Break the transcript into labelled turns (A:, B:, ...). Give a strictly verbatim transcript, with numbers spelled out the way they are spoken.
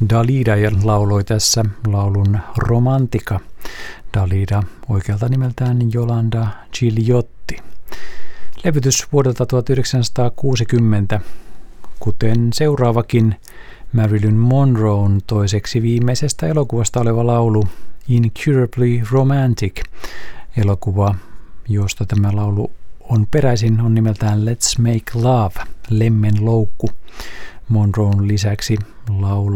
A: Dalida lauloi tässä laulun Romantica. Dalida oikealta nimeltään Yolanda Gigliotti. Levytys vuodelta tuhatyhdeksänsataakuusikymmentä, kuten seuraavakin Marilyn Monroen toiseksi viimeisestä elokuvasta oleva laulu Incurably Romantic. Elokuva, josta tämä laulu on peräisin, on nimeltään Let's Make Love, Lemmenloukku. Monroen lisäksi laulaa